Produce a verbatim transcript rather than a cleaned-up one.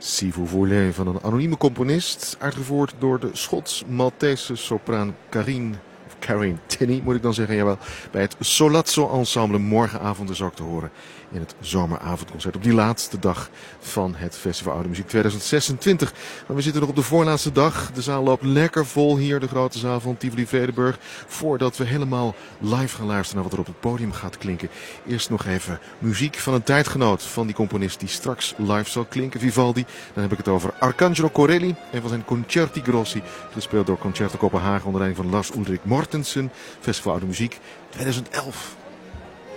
Si vous voulez van een anonieme componist, uitgevoerd door de Schots-Maltese sopraan Karine, of Karine Tinney moet ik dan zeggen, jawel, bij het Solazzo Ensemble morgenavond dus ook te horen in het zomeravondconcert op die laatste dag van het Festival Oude Muziek tweeduizend zesentwintig. Maar we zitten nog op de voorlaatste dag. De zaal loopt lekker vol hier, de grote zaal van Tivoli Vredenburg. Voordat we helemaal live gaan luisteren naar wat er op het podium gaat klinken. Eerst nog even muziek van een tijdgenoot van die componist die straks live zal klinken, Vivaldi. Dan heb ik het over Arcangelo Corelli en van zijn Concerti Grossi, gespeeld door Concerto Kopenhagen onder leiding van Lars Ulrik Mortensen. Festival Oude Muziek tweeduizend elf.